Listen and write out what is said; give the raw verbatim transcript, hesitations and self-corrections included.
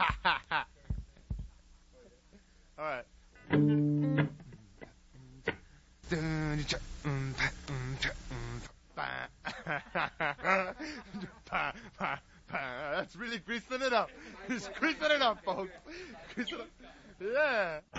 All right. That's really greasing it up. He's greasing it up, folks. Greasing it up. Yeah.